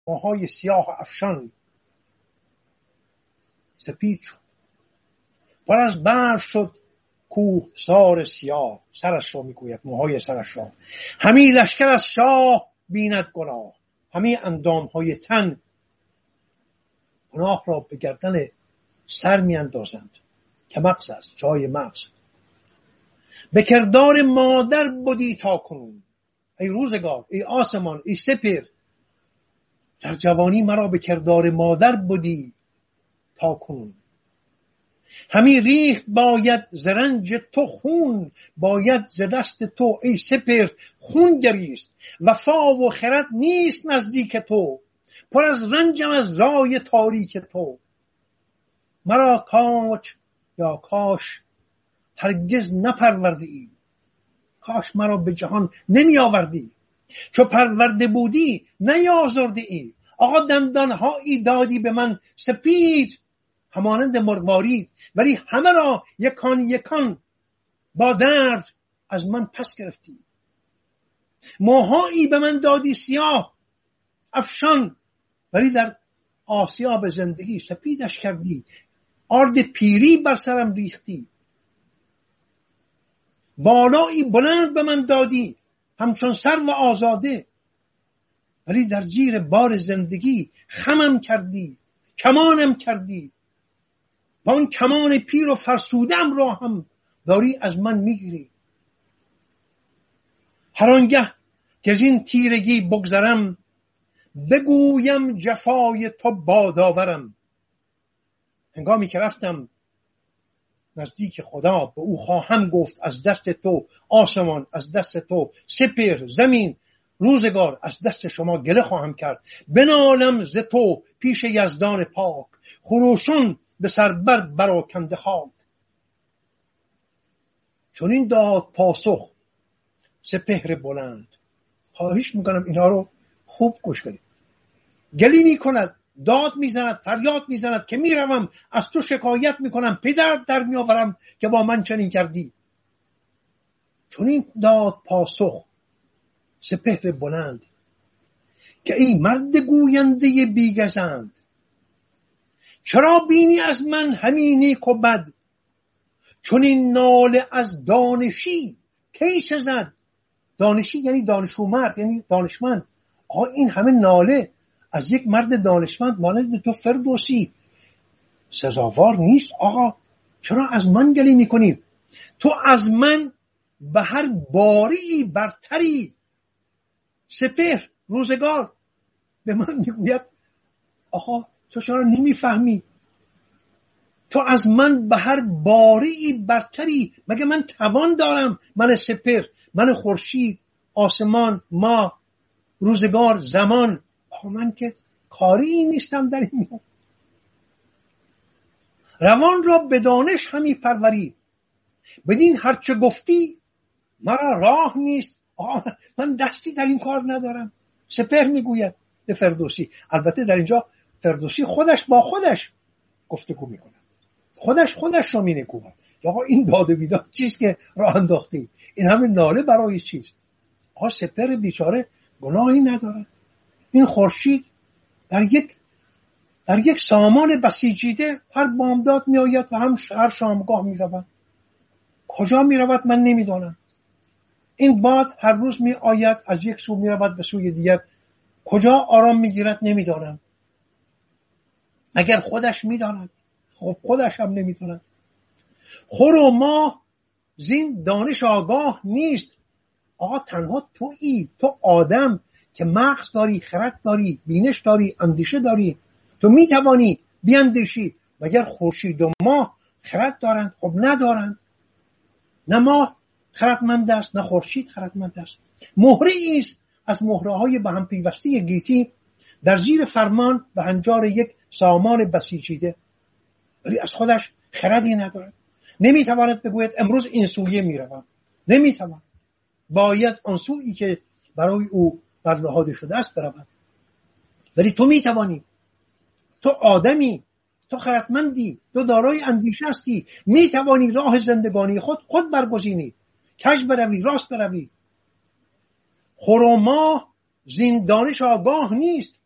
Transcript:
موهای سیاه افشان سپید شد، پر از برف شد کوه سار سیاه. سرش را میگوید، موهای سرش را. همی لشکر از شاه بیند گناه، همی اندامهای تن گناه را به گردن سر می اندازند که مغز است، جای مغز. به کردار مادر بودی تا کنون، ای روزگار، ای آسمان، ای سپهر، در جوانی مرا به کردار مادر بودی تا کنون. همی ریخت باید ز رنج تو خون، باید ز دست تو ای سپهر خون گریست. وفا و خرد نیست نزدیک تو، پر از رنجم از رای تاریک تو. مرا کاش یا کاش هرگز نپروردی، کاش مرا به جهان نمی آوردی. چو پرورده بودی نیازرده ای، آقا دندانهایی دادی به من سپید همانند مروارید، ولی همه را یکان یکان با درد از من پس گرفتی. موهایی به من دادی سیاه افشان، ولی در آسیاب زندگی سپیدش کردی. آرد پیری بر سرم ریختی. بالایی بلند به من دادی همچون سرو آزاده، ولی در زیر بار زندگی خمم کردی، کمانم کردی. با اون کمان پیر و فرسودم را هم داری از من میگیری. هر آنگه که از این تیرگی بگذرم، بگویم جفای تو بادآورم. هنگامی که رفتم نزدیک خدا، به او خواهم گفت از دست تو آسمان، از دست تو سپهر، زمین، روزگار، از دست شما گله خواهم کرد. بنالم ز تو پیش یزدان پاک، خروشون به سربر براکنده خاک. چون این داد پاسخ سپهر بلند. خواهش میکنم اینها رو خوب گوش کنید. گلی میکند، داد میزند، فریاد میزند که میروم از تو شکایت میکنم، پدر در میآورم که با من چنین کردی. چون این داد پاسخ سپهر بلند که ای مرد گوینده بیگزند، چرا بینی از من همین نیک و بد؟ چون این ناله از دانشی کی سزد؟ دانشی یعنی دانشومرد، یعنی دانشمند. آقا این همه ناله از یک مرد دانشمند مانند تو فردوسی سزاوار نیست. آقا چرا از من گله میکنی؟ تو از من به هر باری برتری. سپهر روزگار به من میگوید آقا تو چرا نمیفهمی؟ تو از من به هر باری برتری. مگه من توان دارم؟ من سپهر، من خورشید، آسمان، ماه، روزگار، زمان. آقا من که کاری نیستم در این. روان را به دانش همی پروری، بدین هرچه گفتی مرا راه نیست. آقا من دستی در این کار ندارم. سپهر میگوید به فردوسی. البته در اینجا فردوسی خودش با خودش گفتگو میکنه، خودش رو مینکوبد. آقا این داد و بیداد چیست که راه انداختی؟ این همه ناله برای چیست؟ آقا سپهر بیچاره گناهی نداره. این خورشید در یک سامان بسیجیده هر بامداد می آید و هر شامگاه می رود. کجا می رود من نمیدانم. این باد هر روز می آید از یک سو می رود به سوی دیگر. کجا آرام می گیرد نمیدانم. مگر خودش می داند؟ خب خودش هم نمی داند. خور و ماه زین دانش آگاه نیست. آقا تنها تویی، تو آدم که مغز داری، خرد داری، بینش داری، اندیشه داری، تو میتوانی بیاندیشی. مگر خورشید و ماه خرد دارند؟ خب ندارند. نه ماه خردمند است نه خورشید خردمند است. مهره ایست از مهره های به هم پیوسته گیتی در زیر فرمان به هنجار یک سامان بسیجیده، ولی از خودش خردی ندارد. نمیتواند بگوید امروز این سویه میروم. نمیتوان. باید آن سویی که برای او برنهاده شده است برود. ولی تو میتوانی. تو آدمی، تو خردمندی، تو دارای اندیشه هستی، میتوانی راه زندگانی خود برگزینی، کج بروی، راست بروی. خور و ماه زین دانش آگاه نیست.